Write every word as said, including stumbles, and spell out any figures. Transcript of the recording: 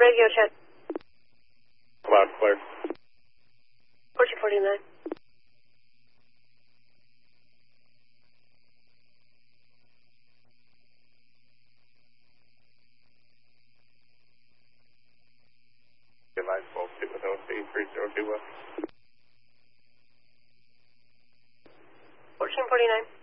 radio check. Loud clear. fourteen forty-nine. Good line twelve two with O C three zero two one. fourteen forty-nine.